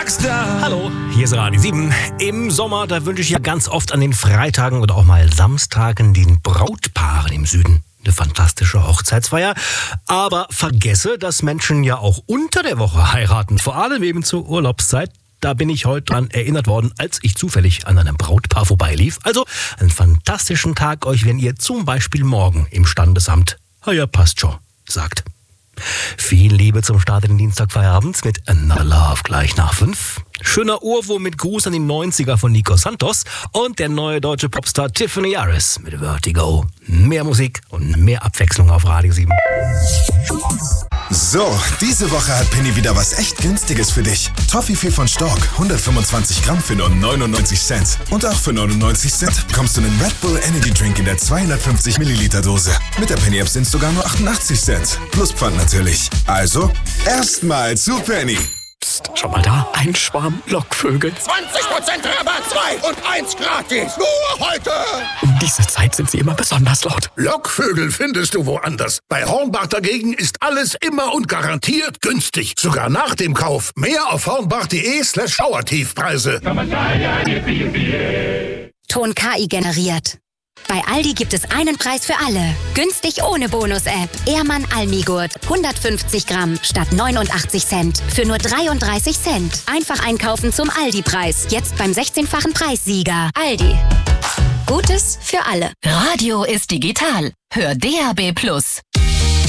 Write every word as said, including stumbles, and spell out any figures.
Rockstar. Hallo, hier ist Radio sieben. Im Sommer, da wünsche ich ja ganz oft an den Freitagen oder auch mal Samstagen den Brautpaaren im Süden eine fantastische Hochzeitsfeier. Aber vergesse, dass Menschen ja auch unter der Woche heiraten, vor allem eben zur Urlaubszeit. Da bin ich heute dran erinnert worden, als ich zufällig an einem Brautpaar vorbeilief. Also einen fantastischen Tag euch, wenn ihr zum Beispiel morgen im Standesamt "Ah ja, passt schon" sagt. Viel Liebe zum Start in den Dienstagfeierabend mit Another Love gleich nach fünf. Schöner Ohrwurm mit Gruß an die neunziger von Nico Santos und der neue deutsche Popstar Tiffany Harris mit Vertigo. Mehr Musik und mehr Abwechslung auf Radio sieben. So, diese Woche hat Penny wieder was echt Günstiges für dich. Toffifee von Stork, hundertfünfundzwanzig Gramm für nur neunundneunzig Cent. Und auch für neunundneunzig Cent bekommst du einen Red Bull Energy Drink in der zweihundertfünfzig Milliliter Dose. Mit der Penny App sind es sogar nur achtundachtzig Cent. Plus Pfand natürlich. Also, erstmal zu Penny. Psst, schau mal da, ein Schwarm Lockvögel. zwanzig Prozent Rabatt, zwei und eins gratis. Nur heute. Um diese Zeit sind sie immer besonders laut. Lockvögel findest du woanders. Bei Hornbach dagegen ist alles immer und garantiert günstig. Sogar nach dem Kauf. Mehr auf hornbach.de slash Schauertiefpreise. Ton K I generiert. Bei Aldi gibt es einen Preis für alle. Günstig ohne Bonus-App. Ehrmann Almigurt. hundertfünfzig Gramm statt neunundachtzig Cent. Für nur dreiunddreißig Cent. Einfach einkaufen zum Aldi-Preis. Jetzt beim sechzehnfachen Preissieger. Aldi. Gutes für alle. Radio ist digital. Hör D A B Plus.